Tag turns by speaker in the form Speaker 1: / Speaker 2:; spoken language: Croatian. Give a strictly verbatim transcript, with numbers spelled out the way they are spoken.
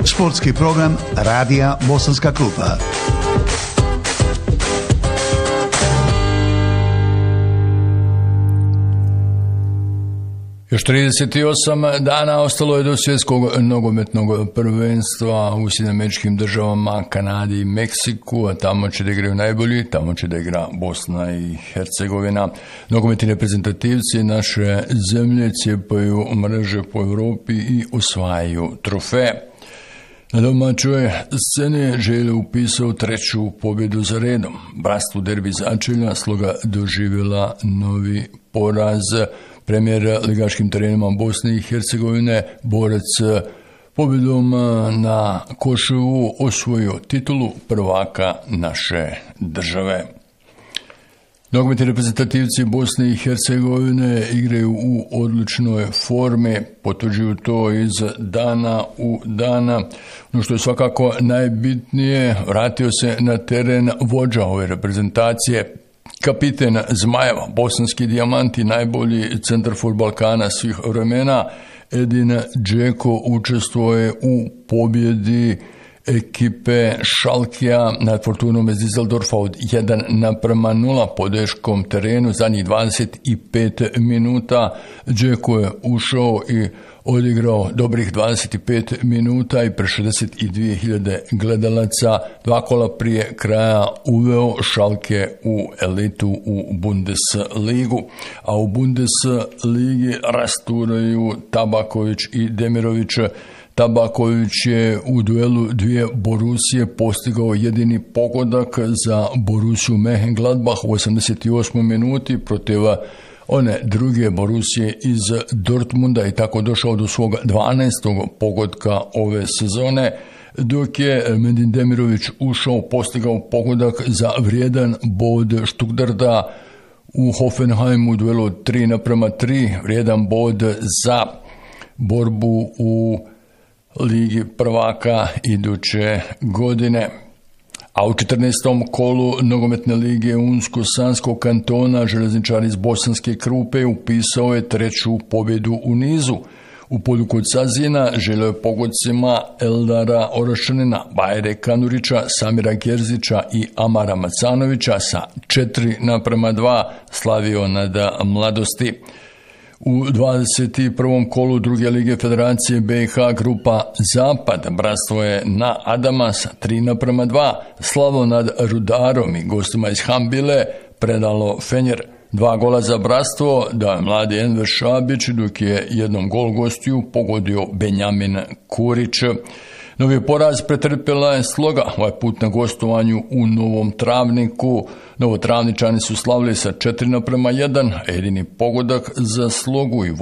Speaker 1: Sportski program Radija Bosanska Krupa.
Speaker 2: Još trideset osam dana ostalo je do svjetskog nogometnog prvenstva u Sjedinjenim Američkim Državama, Kanadi i Meksiku, a tamo će da igraju najbolji, tamo će da igra Bosna i Hercegovina. Nogometni reprezentativci naše zemlje cijepaju mreže po Europi i osvajaju trofeje. Na domaćoj sceni Želje upisao treću pobjedu za redom. Bratstvo derbi začelja Sloga doživjela novi poraz. Premijer ligaškim terenima Bosne i Hercegovine, Borac pobjedom na Koševu osvojio titulu prvaka naše države. Nogometni reprezentativci Bosne i Hercegovine igraju u odličnoj formi, potvrđuju to iz dana u dana. Ono što je svakako najbitnije, vratio se na teren vođa ove reprezentacije, kapiten Zmajeva, bosanski dijamanti, najbolji centarfor Balkana svih vremena, Edin Džeko učestvuje u pobjedi ekipe Schalkea nad Fortunom iz Düsseldorfa od jedan naprema nula po deškom terenu. Zadnjih dvadeset pet minuta Džeko je ušao i odigrao dobrih dvadeset pet minuta i pre šezdeset dvije hiljade gledalaca dva kola prije kraja uveo Schalke u elitu u Bundesligu. A u Bundesligi rasturaju Tabaković i Demirović. Tabaković je u duelu dvije Borusije postigao jedini pogodak za Borussiju Mönchengladbach u osamdeset osmoj minuti protiv one druge Borusije iz Dortmunda i tako došao do svog dvanaestog pogodka ove sezone, dok je Medin Demirović ušao, postigao pogodak za vrijedan bod Stuttgarta u Hoffenheimu u duelu tri naprema tri, vrijedan bod za borbu u Ligi prvaka iduće godine. A u četrnaestom kolu nogometne lige Unsko-Sanskog kantona železničar iz Bosanske Krupe upisao je treću pobjedu u nizu. U polju kod Sazina želio je pogodcima Eldara Orašanina, Bajre Kanurića, Samira Gerzića i Amara Macanovića sa četiri naprema dva slavio nad Mladosti. U dvadeset prvom kolu druge lige Federacije B i H grupa Zapad bratstvo je na Adama sa tri naprema dva slavo nad Rudarom i gostima iz Hambile predalo Fenjer. Dva gola za bratstvo da je mladi Enver Šabić, dok je jednom gol gostiju pogodio Benjamin Kurić. Novi poraz pretrpjela je Sloga, ovaj put na gostovanju u Novom Travniku. Novotravničani su slavili sa četiri naprema jedan, jedini pogodak za Slogu i